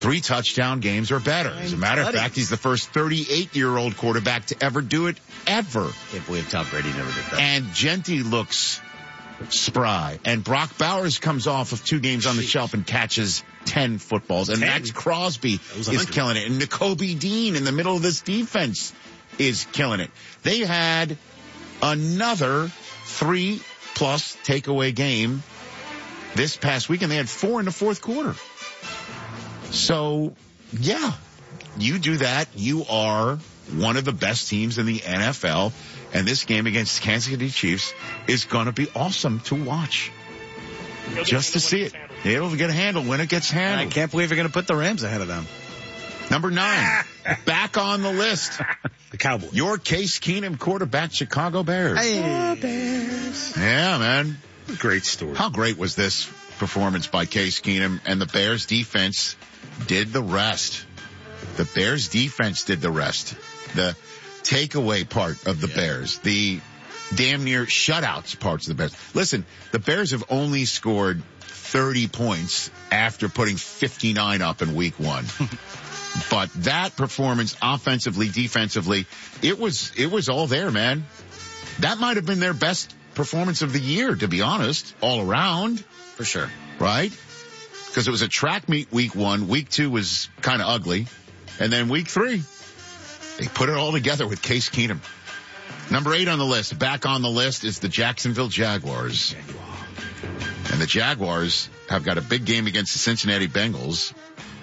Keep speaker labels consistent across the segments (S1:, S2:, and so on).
S1: 3 touchdown games or better. As a matter of fact, he's the first 38-year-old quarterback to ever do it, ever.
S2: Can't believe Tom Brady never did that.
S1: And Gentry looks spry. And Brock Bowers comes off of 2 games on the shelf and catches 10 footballs. And
S3: 10?
S1: Max Crosby is killing it. And Nakobe Dean in the middle of this defense is killing it. They had another 3+ takeaway game this past week, and they had 4 in the fourth quarter. So, yeah, you do that. You are one of the best teams in the NFL, and this game against the Kansas City Chiefs is going to be awesome to watch. Just to see it. It'll get a handle when it gets handled.
S2: I can't believe you're going to put the Rams ahead of them.
S1: Number 9, back on the list.
S3: The Cowboys.
S1: Your Case Keenum quarterback, Chicago Bears.
S2: Hey.
S3: Bears.
S1: Yeah, man.
S3: Great story.
S1: How great was this performance by Case Keenum? And the Bears defense did the rest. The Bears defense did the rest. The takeaway part of the Bears. The damn near shutouts parts of the Bears. Listen, the Bears have only scored 30 points after putting 59 up in week 1. But that performance, offensively, defensively, it was all there, man. That might have been their best performance of the year, to be honest, all around.
S2: For sure.
S1: Right? Because it was a track meet week 1. Week 2 was kind of ugly. And then week 3, they put it all together with Case Keenum. Number 8 on the list, back on the list, is the Jacksonville Jaguars. And the Jaguars have got a big game against the Cincinnati Bengals.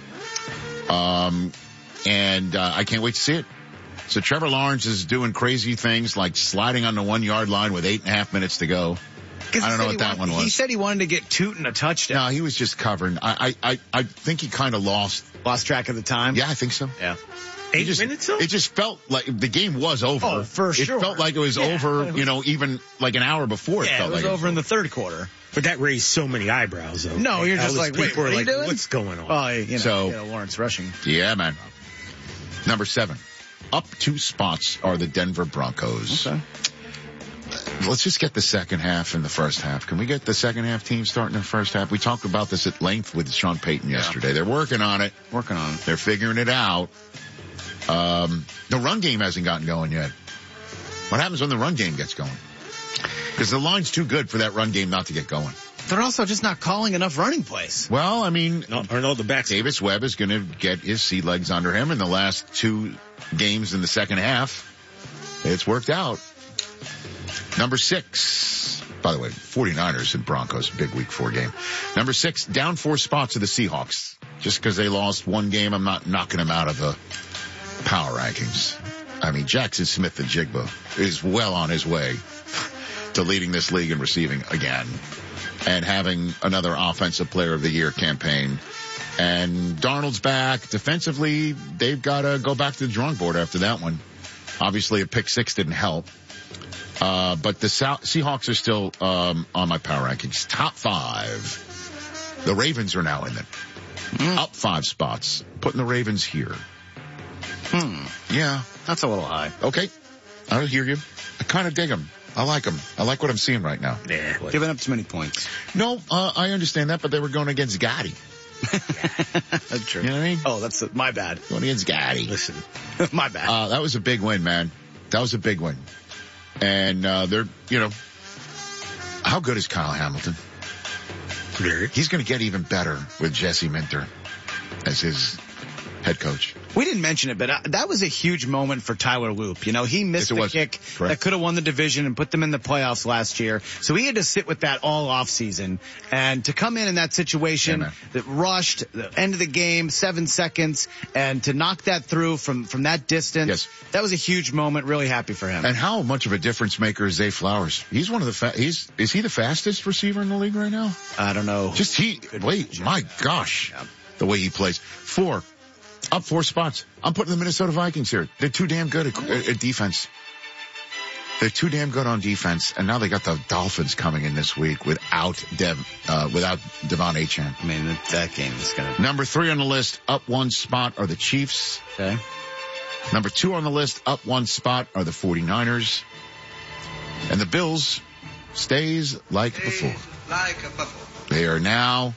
S1: And I can't wait to see it. So Trevor Lawrence is doing crazy things like sliding on the 1-yard line with 8.5 minutes to go. I don't know what that one was.
S2: He said he wanted to get Tootin a touchdown.
S1: No, he was just covering. I think he kind of lost
S2: track of the time.
S1: Yeah, I think so.
S2: Yeah.
S3: 8 minutes though?
S1: It just felt like the game was over.
S2: Oh, for sure.
S1: It felt like it was over, even like an hour before it felt like
S2: it was over in the third quarter.
S3: But that raised so many eyebrows, though.
S2: No, you're just like, wait,
S3: people
S2: what
S3: are
S2: are you
S3: like,
S2: doing?
S3: what's going on?
S2: Oh, Lawrence rushing.
S1: Yeah, man. Number 7. Up 2 spots are the Denver Broncos.
S2: Okay.
S1: Let's just get the second half and the first half. Can we get the second half team starting in the first half? We talked about this at length with Sean Payton yesterday. They're working on it. They're figuring it out. The run game hasn't gotten going yet. What happens when the run game gets going? Because the line's too good for that run game not to get going.
S2: They're also just not calling enough running plays.
S1: Well, I mean,
S3: the backs.
S1: Davis Webb is going to get his sea legs under him in the last 2 games in the second half. It's worked out. Number 6. By the way, 49ers and Broncos, big week 4 game. Number 6, down 4 spots to the Seahawks. Just because they lost 1 game, I'm not knocking them out of the power rankings. I mean, Jackson Smith-Njigba is well on his way to leading this league in receiving again and having another Offensive Player of the Year campaign. And Darnold's back. Defensively, they've got to go back to the drawing board after that one. Obviously, a pick 6 didn't help. But the Seahawks are still on my power rankings. Top 5. The Ravens are now in them. Up 5 spots. Putting the Ravens here. Yeah.
S2: That's a little high.
S1: Okay. I hear you. I kind of dig them. I like them. I like what I'm seeing right now.
S3: Yeah.
S2: Giving up too many points.
S1: No, I understand that, but they were going against Gotti.
S2: That's true.
S1: You know what I mean?
S2: Oh, that's my bad.
S1: Going against Gotti.
S3: Listen.
S2: My bad.
S1: That was a big win, man. That was a big win. And they're, how good is Kyle Hamilton? He's going to get even better with Jesse Minter as his head coach.
S2: We didn't mention it, but that was a huge moment for Tyler Loop. He missed the kick that could have won the division and put them in the playoffs last year. So he had to sit with that all off season. And to come in that situation that rushed, the end of the game, 7 seconds, and to knock that through from that distance, that was a huge moment. Really happy for him.
S1: And how much of a difference maker is Zay Flowers? He's one of the is he the fastest receiver in the league right now?
S2: I don't know.
S1: My gosh, the way he plays. 4. Up 4 spots. I'm putting the Minnesota Vikings here. They're too damn good at defense. They're too damn good on defense. And now they got the Dolphins coming in this week without Devon Achane.
S2: I mean, that game is going to...
S1: Number 3 on the list, up 1 spot, are the Chiefs.
S2: Okay.
S1: Number 2 on the list, up 1 spot, are the 49ers. And the Bills stays like before. They are now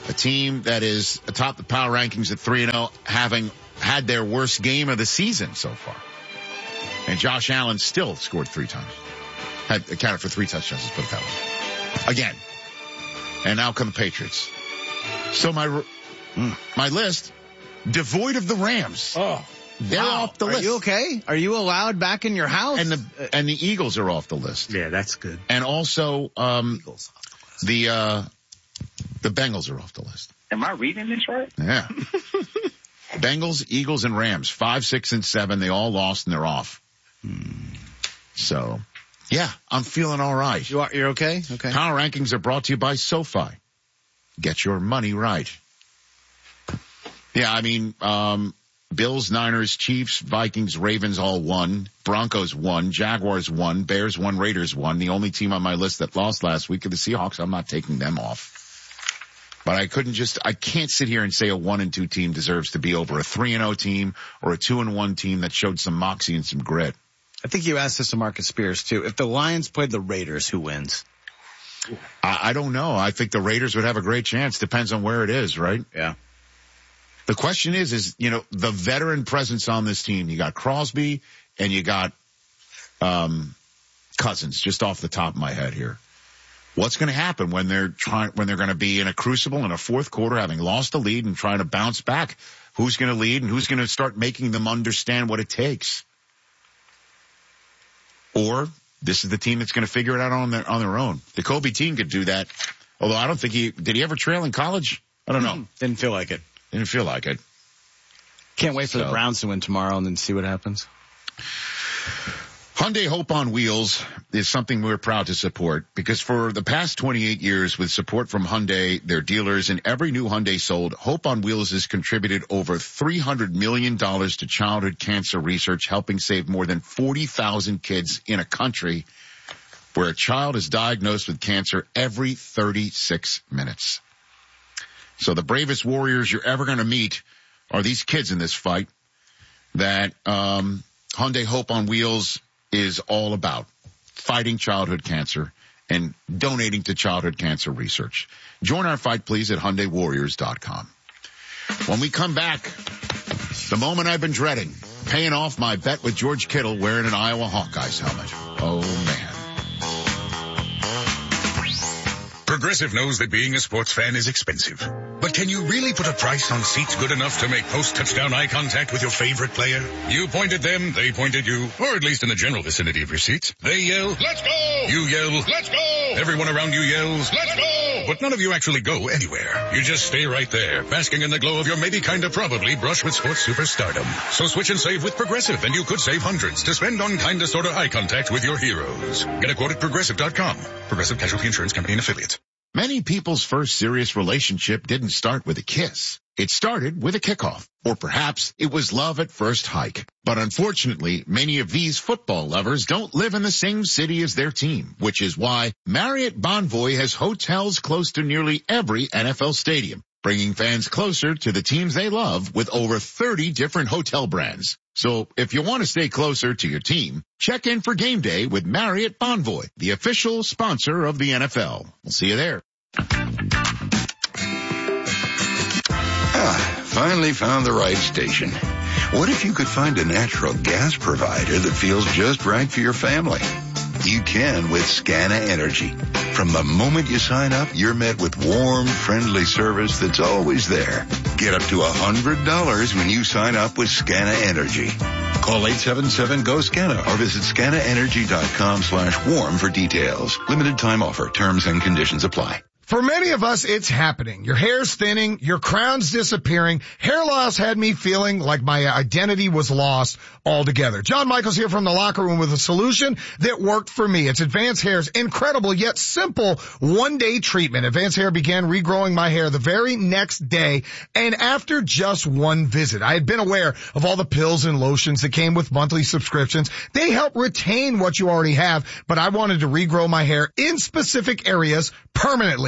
S1: A team that is atop the power rankings at 3-0, having had their worst game of the season so far. And Josh Allen still scored 3 times. Had accounted for 3 touchdowns, let's put it that way. Again. And now come the Patriots. So my list, devoid of the Rams.
S3: Oh.
S1: They're off the list.
S2: Are you okay? Are you allowed back in your house?
S1: And the Eagles are off the list.
S3: Yeah, that's good.
S1: And also, the Bengals are off the list.
S4: Am I reading this right?
S1: Yeah. Bengals, Eagles, and Rams, 5, 6, and 7. They all lost and they're off. So, yeah, I'm feeling all right.
S2: You're okay? Okay.
S1: Power rankings are brought to you by SoFi. Get your money right. Yeah, I mean, Bills, Niners, Chiefs, Vikings, Ravens all won. Broncos won. Jaguars won. Bears won. Raiders won. The only team on my list that lost last week are the Seahawks. I'm not taking them off. But I can't sit here and say a 1-2 team deserves to be over a 3-0 team or a 2-1 team that showed some moxie and some grit.
S2: I think you asked this to Marcus Spears too. If the Lions played the Raiders, who wins?
S1: I don't know. I think the Raiders would have a great chance. Depends on where it is, right?
S2: Yeah.
S1: The question is, you know, the veteran presence on this team. You got Crosby and you got, Cousins, just off the top of my head here. What's going to happen when they're going to be in a crucible in a fourth quarter, having lost the lead and trying to bounce back? Who's going to lead and who's going to start making them understand what it takes? Or this is the team that's going to figure it out on their own. The Kobe team could do that. Although I don't think did he ever trail in college? I don't know.
S2: Didn't feel like it.
S1: Didn't feel like it.
S2: Can't wait for the Browns to win tomorrow and then see what happens.
S1: Hyundai Hope on Wheels is something we're proud to support because for the past 28 years with support from Hyundai, their dealers, and every new Hyundai sold, Hope on Wheels has contributed over $300 million to childhood cancer research, helping save more than 40,000 kids in a country where a child is diagnosed with cancer every 36 minutes. So the bravest warriors you're ever going to meet are these kids in this fight that Hyundai Hope on Wheels is all about, fighting childhood cancer and donating to childhood cancer research. Join our fight, please, at HyundaiWarriors.com. When we come back, the moment I've been dreading, paying off my bet with George Kittle wearing an Iowa Hawkeyes helmet. Oh, man.
S5: Progressive knows that being a sports fan is expensive. But can you really put a price on seats good enough to make post-touchdown eye contact with your favorite player? You point at them, they point at you, or at least in the general vicinity of your seats. They yell, "Let's go!" You yell, "Let's go!" Everyone around you yells, "Let's go!" But none of you actually go anywhere. You just stay right there, basking in the glow of your maybe kinda probably brush with sports superstardom. So switch and save with Progressive, and you could save hundreds to spend on kinda sorta eye contact with your heroes. Get a quote at Progressive.com. Progressive Casualty Insurance Company and Affiliates.
S1: Many people's first serious relationship didn't start with a kiss. It started with a kickoff. Or perhaps it was love at first hike. But unfortunately, many of these football lovers don't live in the same city as their team, which is why Marriott Bonvoy has hotels close to nearly every NFL stadium, bringing fans closer to the teams they love with over 30 different hotel brands. So if you want to stay closer to your team, check in for game day with Marriott Bonvoy, the official sponsor of the NFL. We'll see you there.
S6: Finally found the right station. What if you could find a natural gas provider that feels just right for your family? You can with Scana Energy. From the moment you sign up, you're met with warm, friendly service that's always there. Get up to $100 when you sign up with Scana Energy. Call 877-GO-SCANA or visit scanaenergy.com/warm for details. Limited time offer. Terms and conditions apply.
S7: For many of us, it's happening. Your hair's thinning, your crown's disappearing. Hair loss had me feeling like my identity was lost altogether. John Michaels here from the Locker Room with a solution that worked for me. It's Advanced Hair's incredible yet simple one-day treatment. Advanced Hair began regrowing my hair the very next day, and after just one visit. I had been aware of all the pills and lotions that came with monthly subscriptions. They help retain what you already have, but I wanted to regrow my hair in specific areas permanently.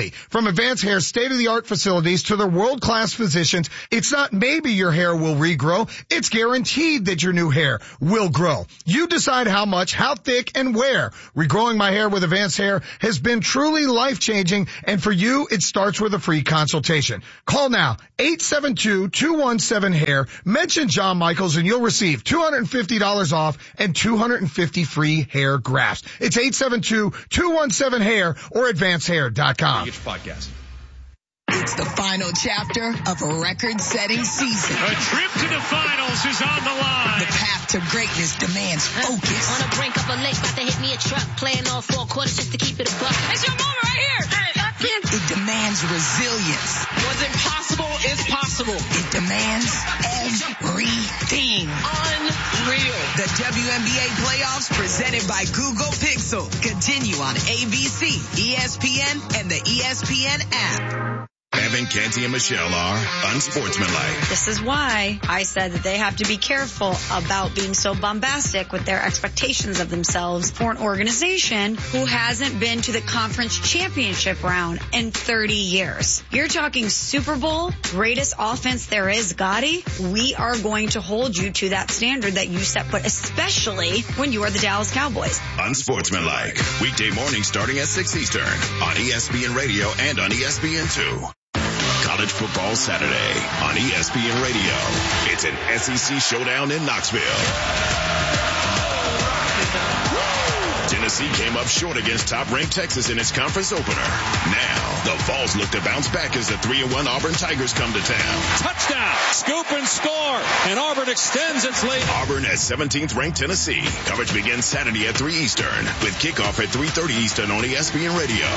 S7: quickly. From Advanced Hair's state-of-the-art facilities to their world-class physicians, it's not maybe your hair will regrow. It's guaranteed that your new hair will grow. You decide how much, how thick, and where. Regrowing my hair with Advanced Hair has been truly life-changing, and for you, it starts with a free consultation. Call now, 872-217-HAIR. Mention John Michaels, and you'll receive $250 off and 250 free hair grafts. It's 872-217-HAIR or advancedhair.com.
S4: Podcast.
S8: It's the final chapter of a record-setting season.
S9: A trip to the finals is on the line.
S8: The path to greatness demands focus.
S10: On the brink of a lake, about to hit me a truck. Playing all 4 quarters just to keep it a buck.
S8: It's your moment right here. It demands resilience.
S11: What's impossible is possible.
S8: It demands everything.
S11: Unreal.
S8: The WNBA playoffs presented by Google Pixel continue on ABC, ESPN, and the ESPN app.
S12: Evan, Canty, and Michelle are unsportsmanlike.
S13: This is why I said that they have to be careful about being so bombastic with their expectations of themselves for an organization who hasn't been to the conference championship round in 30 years. You're talking Super Bowl, greatest offense there is, Gotti. We are going to hold you to that standard that you set foot, especially when you are the Dallas Cowboys.
S12: Unsportsmanlike. Weekday mornings starting at 6 Eastern on ESPN Radio and on ESPN2. College football Saturday on ESPN Radio. It's an SEC showdown in Knoxville. Tennessee came up short against top-ranked Texas in its conference opener. Now, the Vols look to bounce back as the 3-1 Auburn Tigers come to town.
S9: Touchdown, scoop and score, and Auburn extends its lead.
S12: Auburn at 17th-ranked Tennessee. Coverage begins Saturday at 3 Eastern, with kickoff at 3:30 Eastern on ESPN Radio.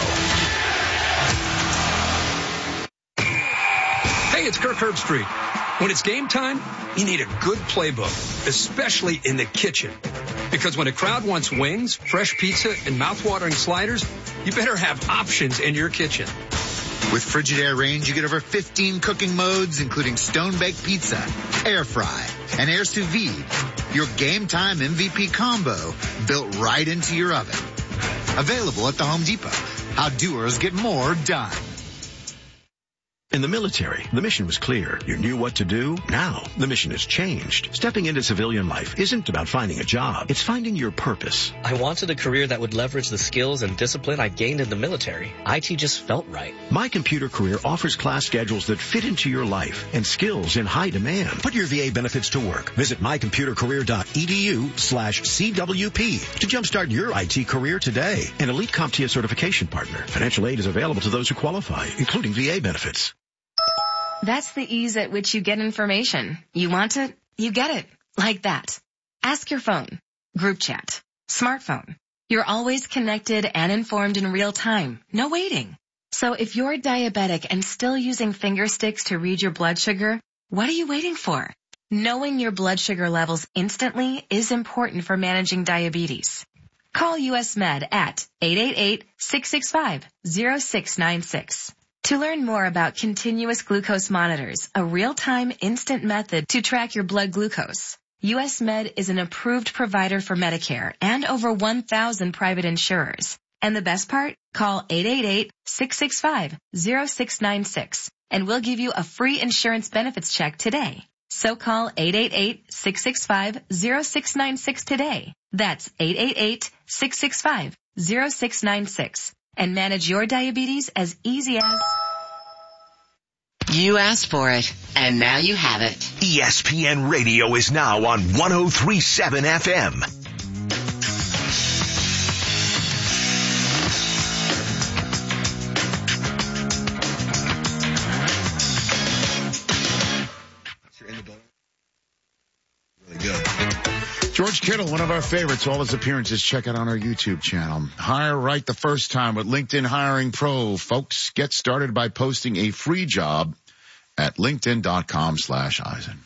S4: Hey, it's Kirk Herbstreit. When it's game time, you need a good playbook, especially in the kitchen. Because when a crowd wants wings, fresh pizza, and mouth-watering sliders, you better have options in your kitchen.
S14: With Frigidaire Range, you get over 15 cooking modes, including stone-baked pizza, air fry, and air sous vide. Your game time MVP combo built right into your oven. Available at the Home Depot. How doers get more done.
S15: In the military, the mission was clear. You knew what to do. Now, the mission has changed. Stepping into civilian life isn't about finding a job. It's finding your purpose.
S16: I wanted a career that would leverage the skills and discipline I gained in the military. IT just felt right.
S15: My Computer Career offers class schedules that fit into your life and skills in high demand. Put your VA benefits to work. Visit mycomputercareer.edu/CWP to jumpstart your IT career today. An elite CompTIA certification partner. Financial aid is available to those who qualify, including VA benefits.
S17: That's the ease at which you get information. You want it, you get it. Like that. Ask your phone. Group chat. Smartphone. You're always connected and informed in real time. No waiting. So if you're diabetic and still using finger sticks to read your blood sugar, what are you waiting for? Knowing your blood sugar levels instantly is important for managing diabetes. Call US Med at 888-665-0696. To learn more about continuous glucose monitors, a real-time instant method to track your blood glucose, US Med is an approved provider for Medicare and over 1,000 private insurers. And the best part? Call 888-665-0696 and we'll give you a free insurance benefits check today. So call 888-665-0696 today. That's 888-665-0696. And manage your diabetes as easy as...
S18: You asked for it, and now you have it.
S19: ESPN Radio is now on 103.7 FM.
S1: Really good. George Kittle, one of our favorites, all his appearances, check it on our YouTube channel. Hire right the first time with LinkedIn Hiring Pro. Folks, get started by posting a free job at linkedin.com/Eisen.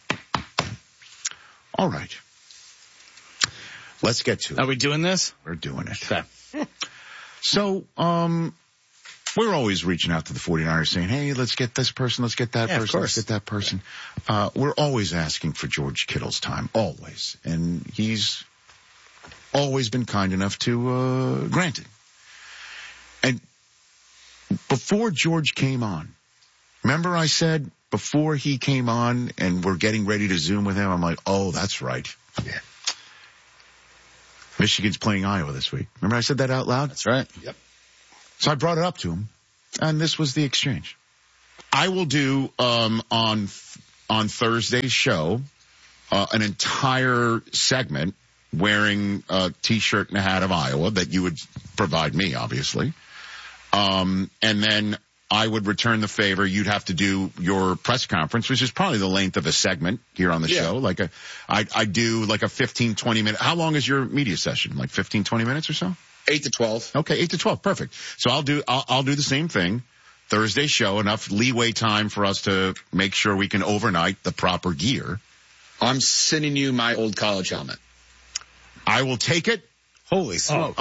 S1: All right. Let's get to it.
S2: Are we doing this?
S1: We're doing it.
S2: Okay.
S1: So, we're always reaching out to the 49ers saying, hey, let's get this person, let's get that person, let's get that person. We're always asking for George Kittle's time, always. And he's always been kind enough to grant it. And before George came on, remember I said before he came on and we're getting ready to Zoom with him, I'm like, oh, that's right.
S20: Yeah.
S1: Michigan's playing Iowa this week. Remember I said that out loud?
S2: That's right.
S20: Yep.
S1: So I brought it up to him, and this was the exchange. I will do on Thursday's show an entire segment wearing a T-shirt and a hat of Iowa that you would provide me, obviously. And then I would return the favor. You'd have to do your press conference, which is probably the length of a segment here on the show. I do like a 15, 20 minute. How long is your media session? Like 15, 20 minutes or so?
S20: 8 to 12.
S1: Okay, 8 to 12. Perfect. So I'll do the same thing. Thursday show, enough leeway time for us to make sure we can overnight the proper gear.
S20: I'm sending you my old college helmet.
S1: I will take it.
S2: Holy smoke.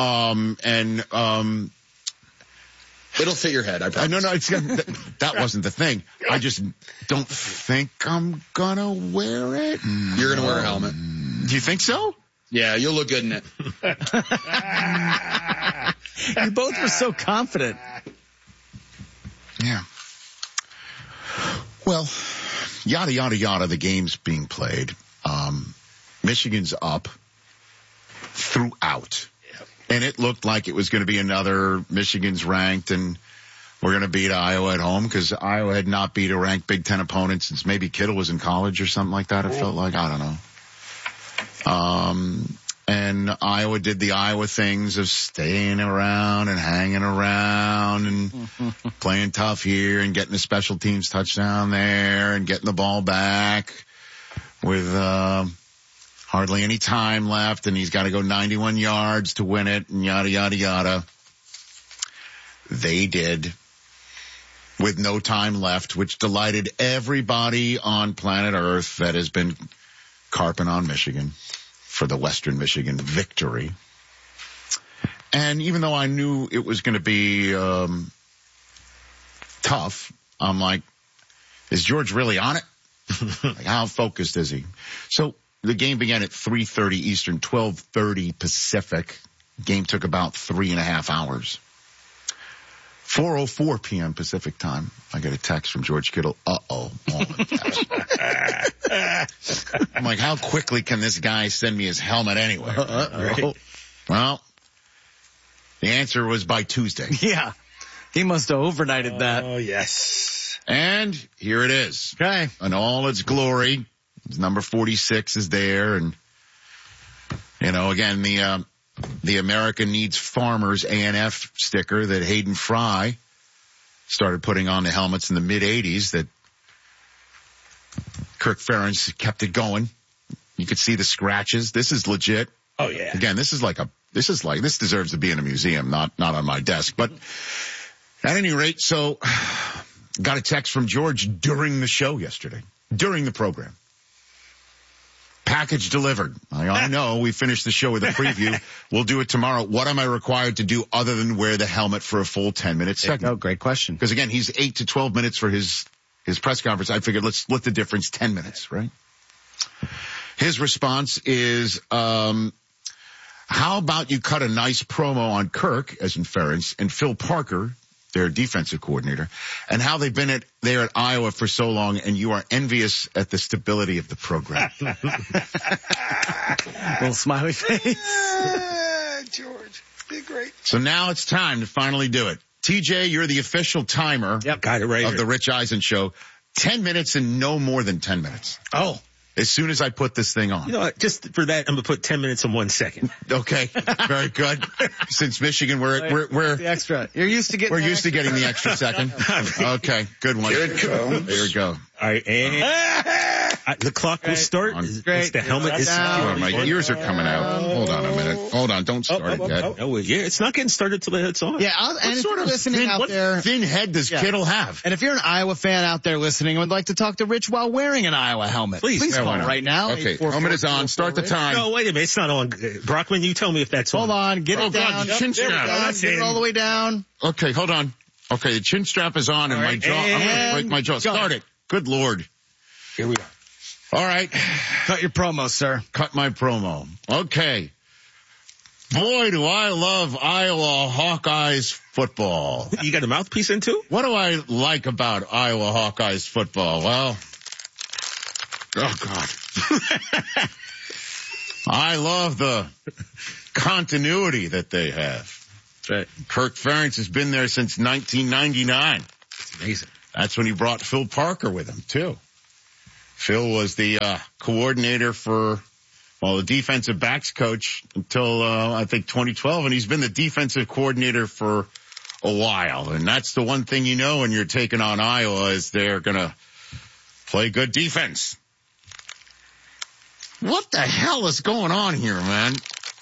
S20: It'll fit your head, I promise.
S1: No, that wasn't the thing. I just don't think I'm gonna wear it.
S20: You're gonna wear a helmet.
S1: Do you think so?
S20: Yeah, you'll look good in it.
S2: You both were so confident.
S1: Yeah. Well, yada, yada, yada, the game's being played. Michigan's up throughout. And it looked like it was going to be another Michigan's ranked and we're going to beat Iowa at home because Iowa had not beat a ranked Big Ten opponent since maybe Kittle was in college or something like that. It felt like, I don't know. And Iowa did the Iowa things of staying around and hanging around and playing tough here and getting a special teams touchdown there and getting the ball back with, hardly any time left, and he's got to go 91 yards to win it, and yada, yada, yada. They did with no time left, which delighted everybody on planet Earth that has been carping on Michigan for the Western Michigan victory. And even though I knew it was going to be tough, I'm like, is George really on it? Like, how focused is he? So the game began at 3:30 Eastern, 12:30 Pacific. Game took about 3.5 hours. 4:04 p.m. Pacific time. I get a text from George Kittle. Uh-oh. I'm like, how quickly can this guy send me his helmet anyway? Right. Well, the answer was by Tuesday.
S2: Yeah. He must have overnighted that.
S3: Oh, yes.
S1: And here it is.
S2: Okay.
S1: In all its glory. Number 46 is there. And, you know, again, the America Needs Farmers ANF sticker that Hayden Fry started putting on the helmets in the mid-'80s that Kirk Ferentz kept it going. You could see the scratches. This is legit.
S3: Oh, yeah.
S1: Again, this deserves to be in a museum, not on my desk. But at any rate, so got a text from George during the show yesterday, during the program. Package delivered. I know we finished the show with a preview. We'll do it tomorrow. What am I required to do other than wear the helmet for a full 10-minute segment?
S2: Oh, great question.
S1: Because again, he's 8 to 12 minutes for his press conference. I figured let's split the difference 10 minutes, right? His response is, how about you cut a nice promo on Kirk, as in Ferentz, and Phil Parker, their defensive coordinator, and how they've been there at Iowa for so long, and you are envious at the stability of the program.
S2: Little smiley face.
S20: George, be great.
S1: So now it's time to finally do it. TJ, you're the official timer
S3: got it right
S1: of the Rich Eisen Show. 10 minutes and no more than 10 minutes.
S3: Oh.
S1: As soon as I put this thing on.
S3: You know what? Just for that, I'm going to put 10 minutes and 1 second.
S1: Okay. Very good. Since Michigan, we're
S2: the extra. You're used to getting.
S1: We're used to getting the extra second. Okay. Good one.
S20: Here it comes.
S1: There we go.
S3: All right. And the clock will start.
S2: Great.
S3: The helmet is
S1: Oh,
S3: secure.
S1: my ears are coming out. Hold on a minute. Hold on. Don't start it yet.
S3: Oh, yeah. It's not getting started till it's on.
S2: Yeah. And if you're listening out there,
S1: thin head does Kittle have?
S2: And if you're an Iowa fan out there listening and would like to talk to Rich while wearing an Iowa helmet, please call right now.
S1: Okay. Helmet is on. Start the time.
S3: No, wait a minute. It's not on. Brockman, you tell me if that's
S2: on. Hold on. Get it down.
S1: Chin strap.
S2: Get it all the way down.
S1: Okay. Hold on. Okay. The chin strap is on and my jaw. I'm going to break my jaw. Start it. Good Lord.
S3: Here we are.
S1: All right.
S2: Cut your promo, sir.
S1: Cut my promo. Okay. Boy, do I love Iowa Hawkeyes football.
S3: You got a mouthpiece in too?
S1: What do I like about Iowa Hawkeyes football? Well, oh God. I love the continuity that they have.
S3: Right.
S1: Kirk Ferentz has been there since 1999.
S3: It's amazing.
S1: That's when he brought Phil Parker with him too. Phil was the coordinator for, the defensive backs coach until I think 2012, and he's been the defensive coordinator for a while. And that's the one thing you know when you're taking on Iowa is they're gonna play good defense. What the hell is going on here, man?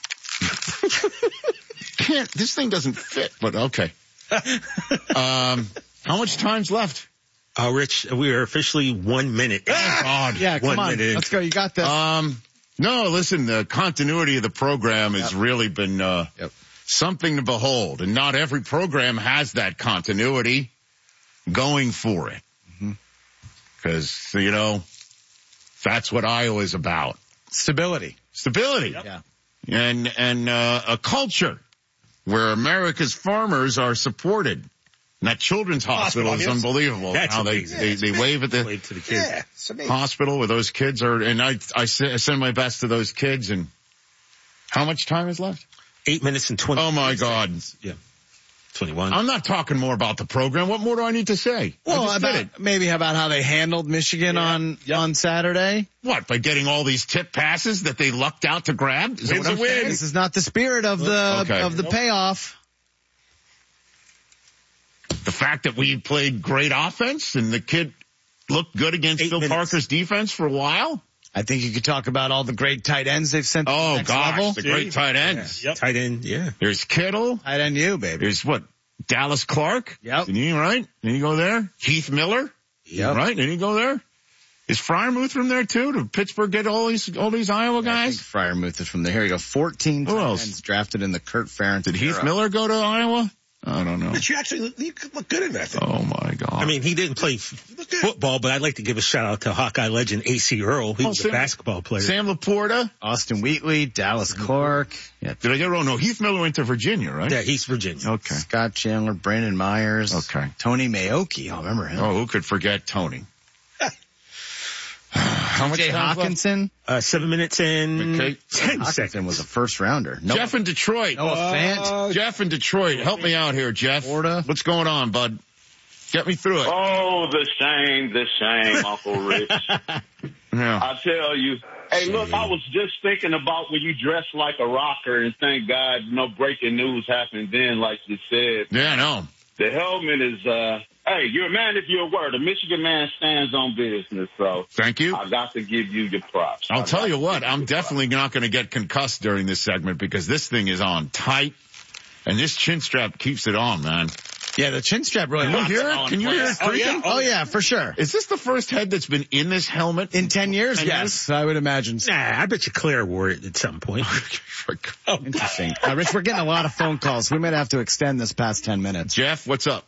S1: This thing doesn't fit, but okay. How much time's left?
S3: Rich, we are officially 1 minute.
S1: Oh, God.
S2: Yeah, come on. Let's go. You got this.
S1: No, listen, the continuity of the program has really been something to behold. And not every program has that continuity going for it. Because, that's what Iowa is about.
S2: Stability.
S1: Yep. Yeah. And a culture where America's farmers are supported. And that children's hospital is unbelievable.
S3: That's
S1: how they wave at the
S3: kids.
S1: Hospital where those kids are. And I send my best to those kids. And how much time is left?
S3: 8 minutes and 20.
S1: Oh my God.
S3: Yeah. 21.
S1: I'm not talking more about the program. What more do I need to say?
S2: Well, maybe about how they handled Michigan on Saturday.
S1: What, by getting all these tip passes that they lucked out to grab? Is that what I'm saying?
S2: This is not the spirit of the payoff.
S1: The fact that we played great offense and the kid looked good against Phil Parker's defense for a while.
S2: I think you could talk about all the great tight ends they've sent to the next level.
S1: The great tight ends.
S3: Yeah. Yep. Tight end, yeah.
S1: There's Kittle.
S2: Tight end you, baby.
S1: There's Dallas Clark.
S2: Yep.
S1: Didn't he, right? Didn't he go there? Heath Miller.
S2: Yep.
S1: Right? Didn't he go there? Is Freiermuth from there too? Did Pittsburgh get all these Iowa guys?
S2: I think Freiermuth is from there. Here you go. 14 tight ends drafted in the Kurt Ferentz.
S1: Did Heath Miller go to Iowa? I don't know.
S20: But you look good in that.
S1: Oh my God.
S3: I mean, he didn't play football, but I'd like to give a shout out to Hawkeye legend A.C. Earl. He was a basketball player.
S1: Sam Laporta.
S2: Austin Wheatley, Dallas Clark.
S1: Yeah. Did I get it wrong? No, Heath Miller went to Virginia, right?
S3: Yeah, he's Virginia.
S1: Okay.
S2: Scott Chandler, Brandon Myers.
S1: Okay.
S2: Tony Maoki. I remember him.
S1: Oh, who could forget Tony? How much
S2: Jay Hawkinson?
S3: 7 minutes and 10
S2: Hawkinson
S3: seconds.
S2: was a first rounder.
S1: Jeff in Detroit.
S2: Noah Fant.
S1: Jeff in Detroit. Help me out here, Jeff.
S2: Florida.
S1: What's going on, bud? Get me through it.
S21: Oh, the same, Uncle Rich.
S1: Yeah.
S21: I tell you. Hey, look, I was just thinking about when you dress like a rocker, and thank God no breaking news happened then, like you said.
S1: Yeah, I know.
S21: The helmet is, hey, you're a man if you're a word. A Michigan man stands on business, so.
S1: Thank you.
S21: I got to give you your props.
S1: I'll tell you what, I'm definitely not going to get concussed during this segment because this thing is on tight, and this chin strap keeps it on, man.
S2: Yeah, the chin strap really.
S1: Can you hear it? Can you hear it creaking?
S2: Oh yeah, for sure.
S1: Is this the first head that's been in this helmet
S2: in 10 years? Yes, I would imagine.
S3: Nah, I bet you Claire wore it at some point.
S2: Interesting. Rich, we're getting a lot of phone calls. We might have to extend this past 10 minutes.
S1: Jeff, what's up?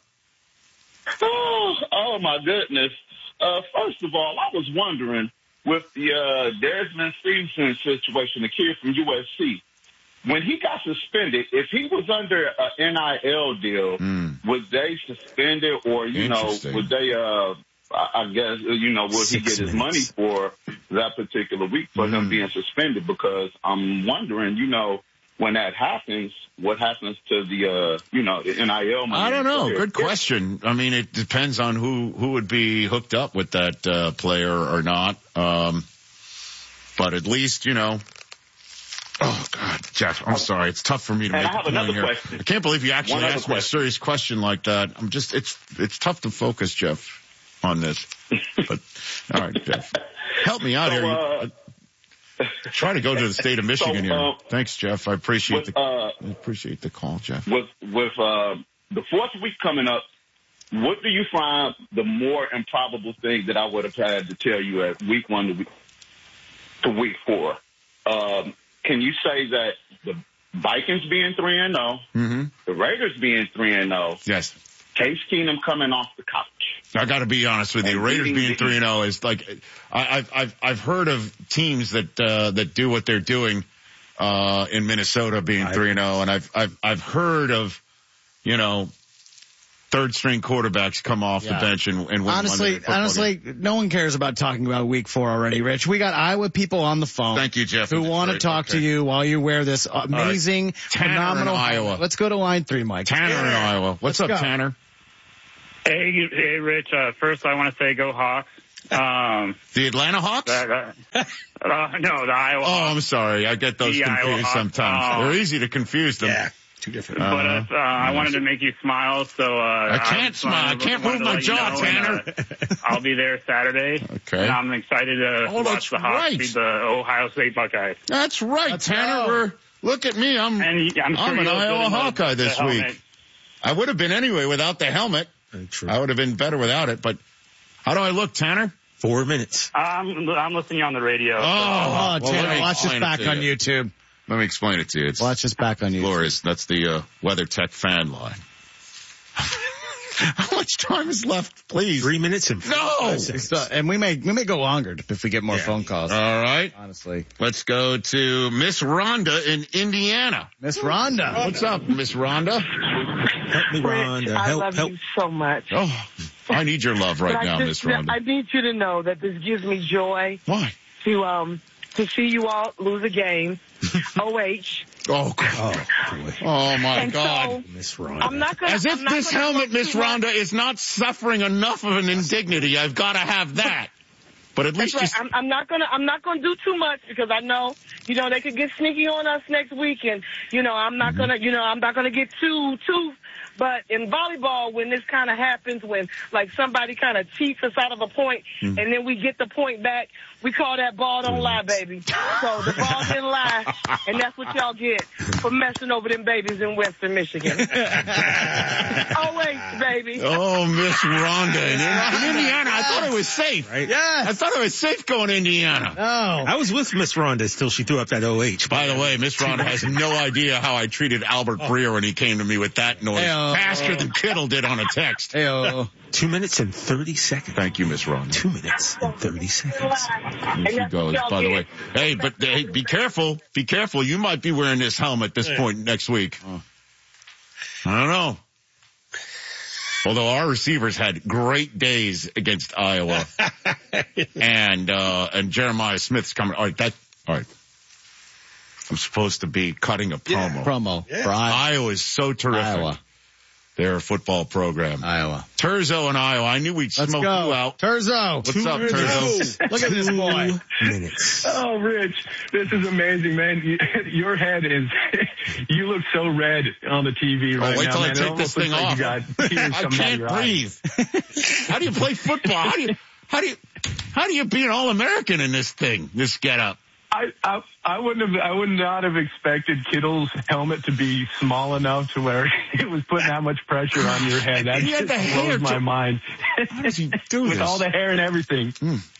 S21: Oh my goodness. First of all, I was wondering with the Desmond Stevenson situation, the kid from USC, when he got suspended, if he was under an NIL deal, would they suspend it or, would they, I guess, would he get his money for that particular week for him being suspended? Because I'm wondering, when that happens, what happens to the, the NIL money?
S1: I don't know. Good question. I mean, it depends on who would be hooked up with that player or not. But at least, Oh God, Jeff, I'm sorry. It's tough for me to make a point here.
S21: Question.
S1: I can't believe you actually asked me a serious question like that. It's tough to focus, Jeff, on this. But all right, Jeff, help me out here. Try to go to the state of Michigan here. Thanks, Jeff. I appreciate the call, Jeff.
S21: With the fourth week coming up, what do you find the more improbable thing that I would have had to tell you at week 1 to week 4? Can you say that the Vikings being 3-0, the Raiders being 3-0,
S1: yes,
S21: Case Keenum coming off the couch?
S1: I got to be honest with you. Raiders being 3-0 is like I've heard of teams that do what they're doing in Minnesota being 3-0, and I've heard of, third string quarterbacks come off the bench and win.
S2: Honestly, no one cares about talking about week 4 already, Rich. We got Iowa people on the phone.
S1: Thank you, Jeff.
S2: Who want to talk to you while you wear this amazing, phenomenal
S1: Iowa.
S2: Let's go to line 3, Mike.
S1: Tanner in Iowa. What's up, Tanner?
S5: Hey, Rich. First, I want to say go Hawks.
S1: The Atlanta Hawks?
S5: No, the Iowa Hawks.
S1: Oh, I'm sorry. I get those confused sometimes. They're easy to confuse them.
S5: Yeah.
S3: Two different.
S5: But I wanted to make you smile, so
S1: I can't smile. I can't move my jaw, Tanner.
S5: I'll be there Saturday.
S1: Okay.
S5: And I'm excited to watch the Hawks beat the Ohio State Buckeyes.
S1: That's right, Tanner. Look at me. I'm an Iowa Hawkeye this week. I would have been anyway without the helmet.
S3: True.
S1: I would have been better without it. But how do I look, Tanner?
S3: 4 minutes.
S5: I'm listening on the radio.
S2: Tanner, watch this back on YouTube.
S1: Let me explain it to you.
S2: Watch this back on YouTube.
S1: Glorious. That's the WeatherTech fan line. How much time is left, please?
S3: 3 minutes and 5 seconds.
S2: And we may go longer if we get more phone calls.
S1: All right.
S2: Honestly.
S1: Let's go to Miss Rhonda in Indiana.
S2: Miss Rhonda.
S1: What's up, Miss Rhonda?
S3: Help me, Rhonda.
S22: I love you so much.
S1: Oh, I need your love right now, Miss Rhonda.
S22: I need you to know that this gives me joy.
S1: Why?
S22: To see you all lose a game. OH.
S1: Oh, God. Oh, my God.
S22: So,
S3: Miss Rhonda.
S22: I'm not gonna,
S1: As if this helmet, Miss Rhonda, is not suffering enough of an indignity. I've got to have that. But at least
S22: right. I'm not gonna do too much because I know, they could get sneaky on us next week, and I'm not gonna get too. But in volleyball, when this kind of happens, when like somebody kind of cheats us out of a point, and then we get the point back, we call that ball don't lie, baby. So the ball didn't lie, and that's what y'all get for messing over them babies in Western Michigan. Always, baby.
S1: Oh, Miss Rhonda in Indiana. I thought it was safe.
S3: Right?
S2: Yes.
S1: I thought it was safe going to Indiana.
S2: Oh.
S3: I was with Miss Rhonda till she threw up that OH.
S1: By the way, Miss Rhonda has no idea how I treated Albert Breer when he came to me with that noise. Faster than Kittle did on a text.
S3: 2 minutes and 30 seconds.
S1: Thank you, Miss Rhonda.
S3: 2 minutes and 30 seconds.
S1: Here she goes, by the way. Hey, but be careful. Be careful. You might be wearing this helmet this point next week. I don't know. Although our receivers had great days against Iowa. and Jeremiah Smith's coming. All right. I'm supposed to be cutting a promo.
S2: For Iowa.
S1: Iowa is so terrific.
S2: Iowa.
S1: Their football program.
S2: Iowa.
S1: Terzo and Iowa. I knew we'd smoke you out.
S2: Terzo.
S1: What's up, Terzo?
S2: Look at this boy.
S3: 2 minutes.
S23: Oh, Rich, this is amazing, man. Your head you look so red on the TV right now.
S1: Wait till I
S23: man.
S1: take this thing off. I can't breathe. How do you play football? How do you be an All-American in this thing, this getup?
S23: I would not have expected Kittle's helmet to be small enough to where it was putting that much pressure on your head. That just blows my mind.
S1: How does he do
S23: With
S1: this?
S23: all the hair and everything.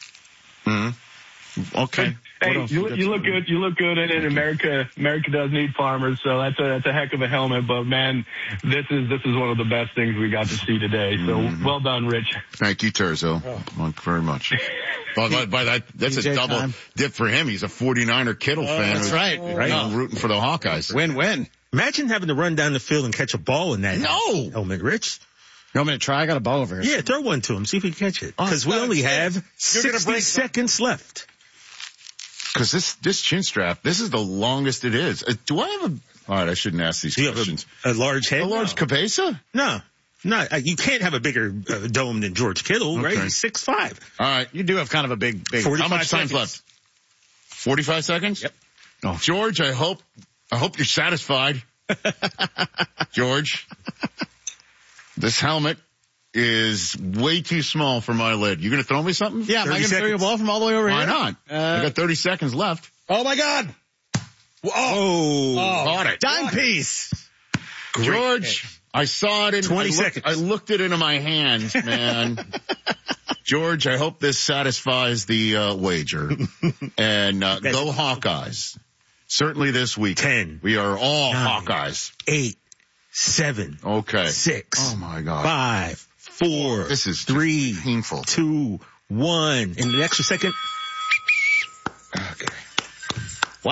S1: Okay.
S23: Hey, you look good. You look good, and America does need farmers, so that's a heck of a helmet. But man, this is one of the best things we got to see today. So well done, Rich.
S1: Thank you, Terzo. Thank you very much. By that's a double dip for him. He's a 49er Kittle fan.
S2: That's right.
S1: I'm rooting for the Hawkeyes.
S2: Win-win.
S3: Imagine having to run down the field and catch a ball in that helmet, Rich.
S2: You want me to try? I got a ball over here.
S3: Yeah, throw one to him. See if he can catch it. Because we only have 60 seconds left.
S1: Because this chin strap, this is the longest it is. Do I have all right, I shouldn't ask these questions.
S3: A large head?
S1: A large cabeza?
S3: No. You can't have a bigger dome than George Kittle, right? He's 6'5".
S1: All right.
S2: You do have kind of a big.
S1: How much time's left? 45 seconds?
S2: Yep.
S1: Oh. George, I hope you're satisfied. George, this helmet is way too small for my lid. You going to throw me something?
S2: Yeah, am I going to throw you a ball from all the way over here?
S1: Why not? I got 30 seconds left.
S2: Oh, my God.
S1: Oh. Caught it.
S2: Dime piece.
S1: George, I saw it in
S3: 20 seconds.
S1: I looked it into my hands, man. George, I hope this satisfies the wager. And go Hawkeyes. Certainly this week.
S3: 10.
S1: We are all 9, Hawkeyes.
S3: 8, 7.
S1: Okay.
S3: 6.
S1: Oh my God.
S3: 5, 4.
S1: This is
S3: 3,
S1: painful.
S3: 2, 1. In the extra second.
S1: Okay.
S3: Wow.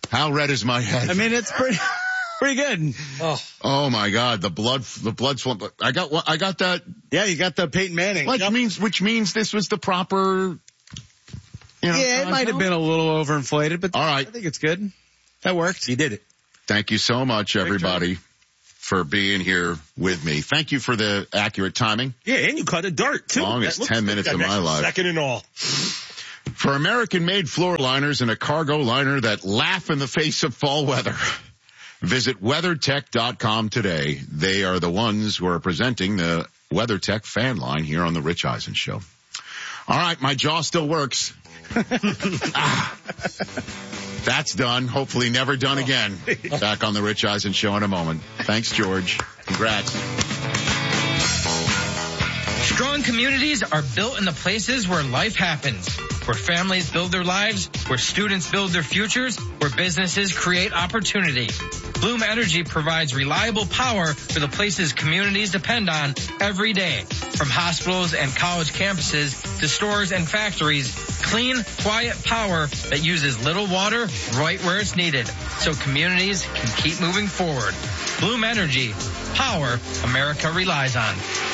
S1: How red is my head?
S2: I mean, it's pretty good.
S1: Oh my God. The blood swamp. I got that.
S2: Yeah, you got the Peyton Manning.
S1: Which means this was the proper,
S2: it might have been a little overinflated, but
S1: all right.
S2: I think it's good. That worked.
S3: You did it.
S1: Thank you so much, everybody, for being here with me. Thank you for the accurate timing.
S3: Yeah, and you caught a dart, too.
S1: Longest 10 minutes of my life.
S3: Second and all.
S1: For American-made floor liners and a cargo liner that laugh in the face of fall weather, visit WeatherTech.com today. They are the ones who are presenting the WeatherTech fan line here on the Rich Eisen Show. All right, my jaw still works. That's done. Hopefully never done again. Back on the Rich Eisen Show in a moment. Thanks, George. Congrats.
S6: Strong communities are built in the places where life happens, where families build their lives, where students build their futures, where businesses create opportunity. Bloom Energy provides reliable power for the places communities depend on every day. From hospitals and college campuses to stores and factories, clean, quiet power that uses little water right where it's needed, so communities can keep moving forward. Bloom Energy, power America relies on.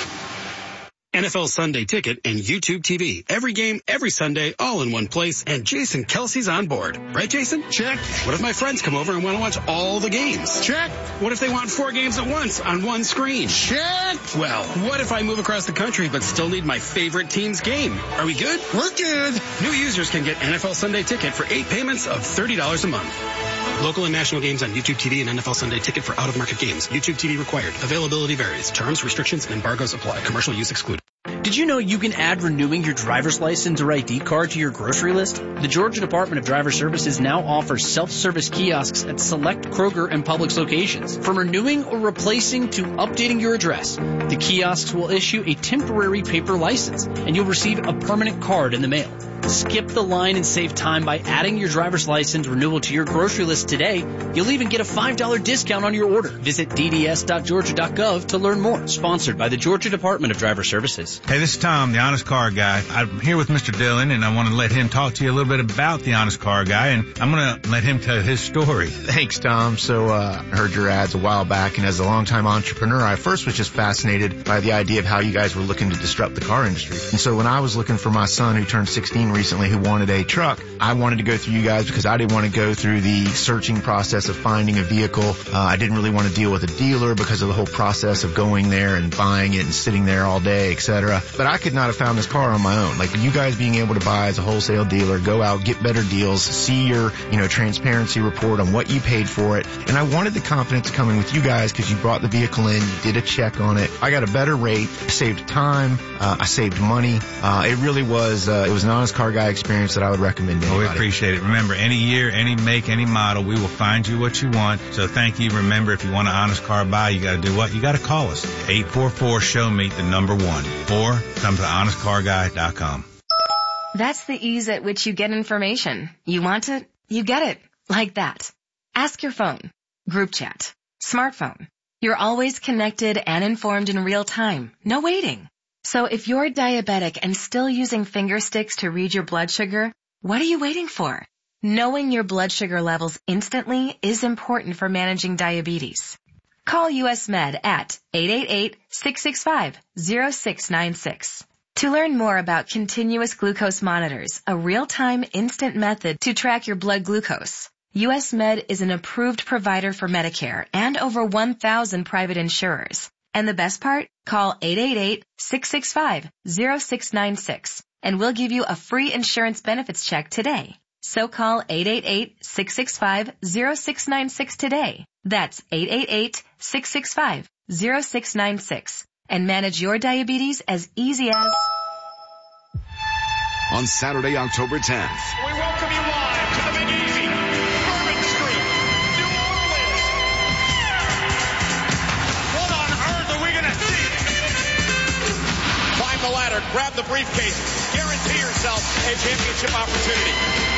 S7: NFL Sunday Ticket and YouTube TV. Every game, every Sunday, all in one place, and Jason Kelsey's on board. Right, Jason?
S20: Check.
S7: What if my friends come over and want to watch all the games?
S20: Check.
S7: What if they want 4 games at once on one screen?
S20: Check.
S7: Well, what if I move across the country but still need my favorite team's game? Are we good?
S20: We're good.
S7: New users can get NFL Sunday Ticket for 8 payments of $30 a month. Local and national games on YouTube TV and NFL Sunday Ticket for out-of-market games. YouTube TV required. Availability varies. Terms, restrictions, and embargoes apply. Commercial use excluded.
S10: Did you know you can add renewing your driver's license or ID card to your grocery list? The Georgia Department of Driver Services now offers self-service kiosks at select Kroger and Publix locations. From renewing or replacing to updating your address, the kiosks will issue a temporary paper license, and you'll receive a permanent card in the mail. Skip the line and save time by adding your driver's license renewal to your grocery list today. You'll even get a $5 discount on your order. Visit dds.georgia.gov to learn more. Sponsored by the Georgia Department of Driver Services.
S24: Hey, this is Tom, the Honest Car Guy. I'm here with Mr. Dillon, and I want to let him talk to you a little bit about the Honest Car Guy, and I'm going to let him tell his story.
S25: Thanks, Tom. So I heard your ads a while back, and as a longtime entrepreneur, I first was just fascinated by the idea of how you guys were looking to disrupt the car industry. And so when I was looking for my son, who turned 16 recently, who wanted a truck, I wanted to go through you guys because I didn't want to go through the searching process of finding a vehicle. I didn't really want to deal with a dealer because of the whole process of going there and buying it and sitting there all day, etc. But I could not have found this car on my own. Like you guys being able to buy as a wholesale dealer, go out, get better deals, see your, transparency report on what you paid for it. And I wanted the confidence coming with you guys because you brought the vehicle in, you did a check on it. I got a better rate, saved time, I saved money. It really was, it was an Honest Car Guy experience that I would recommend to anybody.
S24: We appreciate it. Remember, any year, any make, any model, we will find you what you want. So thank you. Remember, if you want an Honest Car buy, you got to do what? You got to call us. 844-SHOW-MEAT, the number 1. Or come to honestcarguy.com.
S17: That's the ease at which you get information. You want it, you get it. Like that. Ask your phone. Group chat. Smartphone. You're always connected and informed in real time. No waiting. So if you're diabetic and still using finger sticks to read your blood sugar, what are you waiting for? Knowing your blood sugar levels instantly is important for managing diabetes. Call US Med at 888-665-0696. To learn more about continuous glucose monitors, a real-time instant method to track your blood glucose. US Med is an approved provider for Medicare and over 1,000 private insurers. And the best part? Call 888-665-0696 and we'll give you a free insurance benefits check today. So call 888-665-0696 today. That's 888-665-0696 and manage your diabetes as easy as...
S12: On Saturday, October 10th.
S9: We welcome you live to the Big Easy, Bourbon Street, New Orleans. What on earth are we going to see? Climb the ladder, grab the briefcase, guarantee yourself a championship opportunity.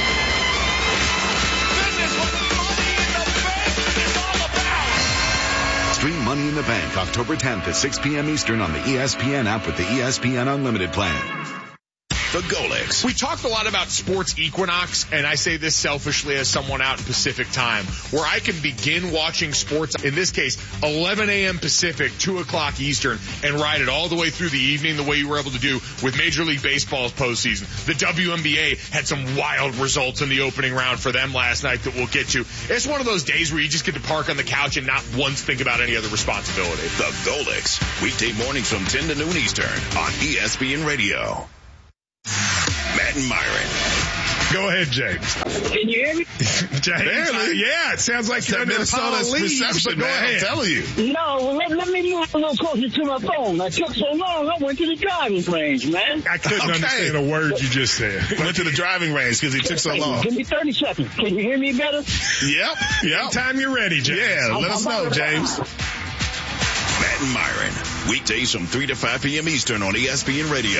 S9: This is what Money in the Bank is all about.
S12: Stream Money in the Bank October 10th at 6 p.m. Eastern on the ESPN app with the ESPN Unlimited plan. The Golics.
S4: We talked a lot about sports equinox, and I say this selfishly as someone out in Pacific time, where I can begin watching sports, in this case, 11 a.m. Pacific, 2 o'clock Eastern, and ride it all the way through the evening the way you were able to do with Major League Baseball's postseason. The WNBA had some wild results in the opening round for them last night that we'll get to. It's one of those days where you just get to park on the couch and not once think about any other responsibility.
S12: The Golics. Weekday mornings from 10 to noon Eastern on ESPN Radio. Matt and Myron.
S8: Go ahead, James.
S22: Can you hear me?
S8: James, yeah, it sounds like you're in
S1: Minnesota's reception,
S8: go
S1: man.
S8: ahead.
S1: I'm telling you.
S22: No, let me move a little closer to my phone. I took so long, I went to the driving range, man.
S8: I couldn't understand a word you just said.
S1: Went to the driving range because it took so long.
S22: Give me 30 seconds. Can you hear me better?
S1: Yep.
S8: Anytime you're ready, James.
S1: Yeah, let us know, James.
S12: Matt and Myron. Weekdays from 3 to 5 p.m. Eastern on ESPN Radio.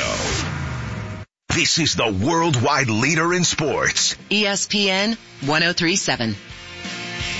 S19: This is the worldwide leader in sports.
S18: ESPN 1037.